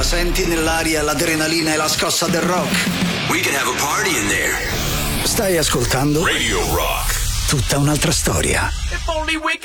La senti nell'aria l'adrenalina e la scossa del rock? We can have a party in there. Stai ascoltando Radio Rock. tutta un'altra storia. If only we